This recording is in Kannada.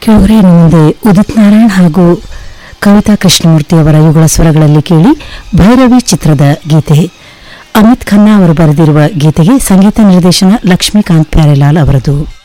ಕೇಳುವರೆ ಇನ್ನು ಮುಂದೆ ಉದಿತ್ ನಾರಾಯಣ್ ಹಾಗೂ ಕವಿತಾ ಕೃಷ್ಣಮೂರ್ತಿ ಅವರ ಯುಗಳ ಸ್ವರಗಳಲ್ಲಿ ಕೇಳಿ ಭೈರವಿ ಚಿತ್ರದ ಗೀತೆ. ಅಮಿತ್ ಖನ್ನಾ ಅವರು ಬರೆದಿರುವ ಗೀತೆಗೆ ಸಂಗೀತ ನಿರ್ದೇಶನ ಲಕ್ಷ್ಮೀಕಾಂತ್ ಪ್ಯಾರೇಲಾಲ್ ಅವರದು.